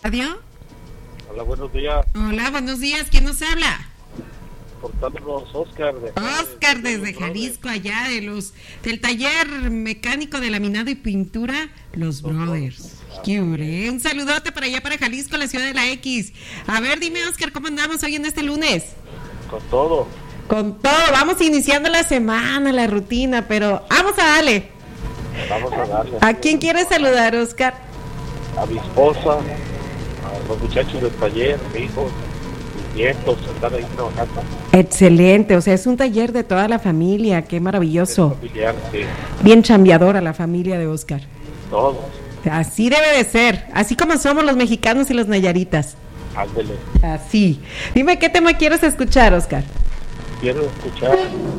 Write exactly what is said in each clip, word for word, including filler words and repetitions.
¿Radio? Hola, buenos días. Hola, buenos días. ¿Quién nos habla? Portándonos Oscar. De Oscar desde Jalisco, allá de los del taller mecánico de laminado y pintura, Los Brothers. Un saludote para allá, para Jalisco, la ciudad de la X. A ver, dime, Oscar, ¿cómo andamos hoy en este lunes? Con todo. Con todo, vamos iniciando la semana, la rutina, pero vamos a darle. Vamos a darle. ¿A quién quieres saludar, Oscar? A mi esposa, a los muchachos del taller, a mi hijo, mis nietos, están ahí trabajando. Excelente, o sea, es un taller de toda la familia, qué maravilloso. Es familiar, sí. Bien chambeadora la familia de Oscar. Todos. Así debe de ser, así como somos los mexicanos y los nayaritas. Ándele. Así. Dime, ¿qué tema quieres escuchar, Oscar? Quiero escuchar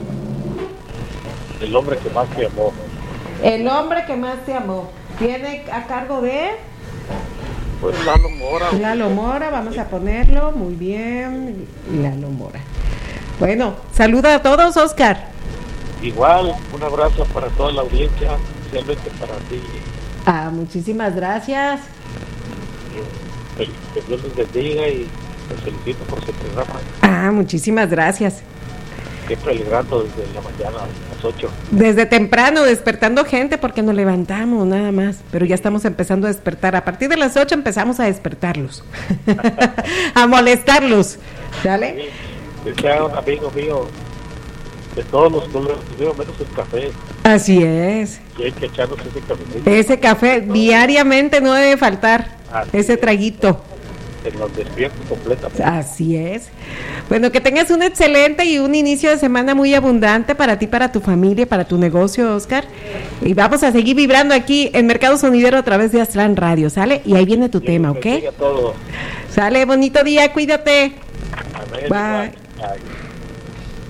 El hombre que más te amó. El hombre que más te amó. ¿Viene a cargo de...? Pues Lalo Mora. Lalo Mora, vamos a ponerlo, muy bien, Lalo Mora. Bueno, saluda a todos, Oscar. Igual, un abrazo para toda la audiencia, especialmente para ti. Ah, muchísimas gracias. Que, que Dios les bendiga y los felicito por su programa. Ah, muchísimas gracias. Siempre alegrando desde la mañana a las ocho. Desde temprano, despertando gente porque nos levantamos nada más, pero ya estamos empezando a despertar. A partir de las ocho empezamos a despertarlos, a molestarlos, ¿sale? Sí, decía un amigo mío, de todos los colores, menos el café. Así es. Y hay que echarnos ese café. Ese café diariamente no debe faltar, Así ese es. traguito. En los despiertos completamente. Así es. Bueno, que tengas un excelente y un inicio de semana muy abundante para ti, para tu familia, para tu negocio, Oscar. Y vamos a seguir vibrando aquí en Mercado Sonidero a través de Aztlán Radio, ¿sale? Y ahí viene tu tema, ¿ok? Todo. Sale, bonito día, cuídate. Amén. Bye. Bye.